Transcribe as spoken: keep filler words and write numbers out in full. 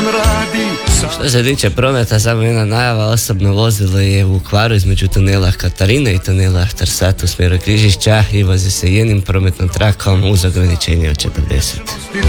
Što se tiče prometa, samo jedna najava, osobno vozilo je u kvaru između tunela Katarine i tunela Tarsat u smjeru Križišća i vozi se jednim prometnom trakom uz ograničenje od četrdeset.